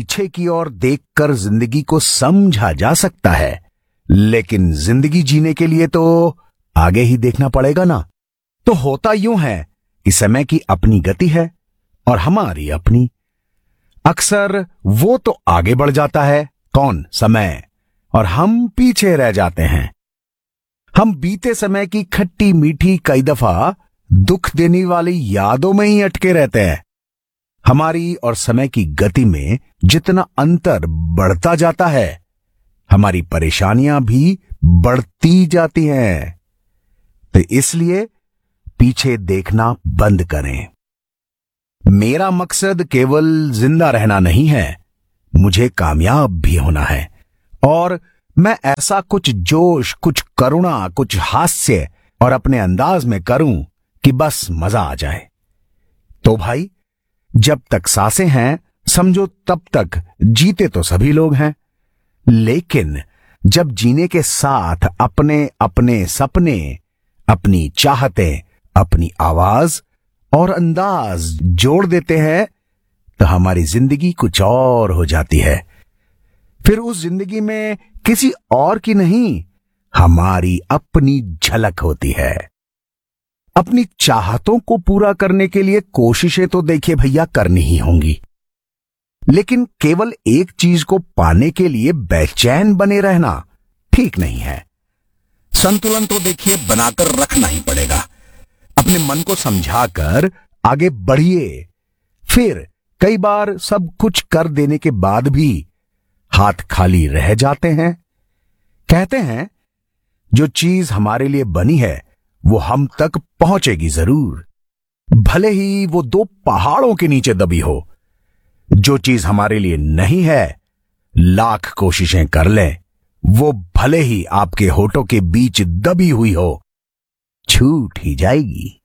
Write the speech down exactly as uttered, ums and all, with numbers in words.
पीछे की ओर देखकर जिंदगी को समझा जा सकता है, लेकिन जिंदगी जीने के लिए तो आगे ही देखना पड़ेगा ना। तो होता यूं है कि समय की अपनी गति है और हमारी अपनी। अक्सर वो तो आगे बढ़ जाता है, कौन? समय। और हम पीछे रह जाते हैं। हम बीते समय की खट्टी मीठी कई दफा दुख देने वाली यादों में ही अटके रहते हैं। हमारी और समय की गति में जितना अंतर बढ़ता जाता है, हमारी परेशानियां भी बढ़ती जाती हैं। तो इसलिए पीछे देखना बंद करें। मेरा मकसद केवल जिंदा रहना नहीं है, मुझे कामयाब भी होना है। और मैं ऐसा कुछ जोश, कुछ करुणा, कुछ हास्य और अपने अंदाज में करूं कि बस मजा आ जाए। तो भाई, जब तक सांसें हैं समझो तब तक जीते तो सभी लोग हैं। लेकिन जब जीने के साथ अपने अपने सपने, अपनी चाहतें, अपनी आवाज और अंदाज जोड़ देते हैं, तो हमारी जिंदगी कुछ और हो जाती है। फिर उस जिंदगी में किसी और की नहीं, हमारी अपनी झलक होती है। अपनी चाहतों को पूरा करने के लिए कोशिशें तो देखिए भैया करनी ही होंगी, लेकिन केवल एक चीज को पाने के लिए बेचैन बने रहना ठीक नहीं है। संतुलन तो देखिए बनाकर रखना ही पड़ेगा। अपने मन को समझाकर आगे बढ़िए। फिर कई बार सब कुछ कर देने के बाद भी हाथ खाली रह जाते हैं। कहते हैं जो चीज हमारे लिए बनी है वो हम तक पहुंचेगी जरूर, भले ही वो दो पहाड़ों के नीचे दबी हो। जो चीज हमारे लिए नहीं है, लाख कोशिशें कर लें, वो भले ही आपके होठों के बीच दबी हुई हो, छूट ही जाएगी।